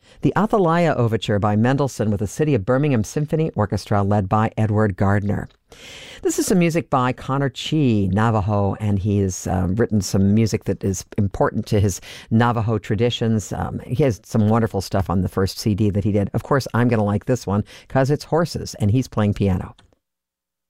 The Athalaya Overture by Mendelssohn with the City of Birmingham Symphony Orchestra led by Edward Gardner. This is some music by Connor Chi, Navajo, and he has written some music that is important to his Navajo traditions. He has some wonderful stuff on the first CD that he did. Of course, I'm going to like this one because it's horses, and he's playing piano.